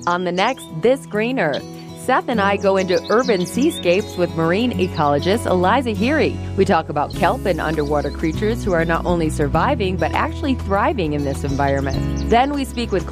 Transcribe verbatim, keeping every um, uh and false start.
On the next This Green Earth, Seth and I go into urban seascapes with marine ecologist Eliza Heery. We talk about kelp and underwater creatures who are not only surviving but actually thriving in this environment. Then we speak with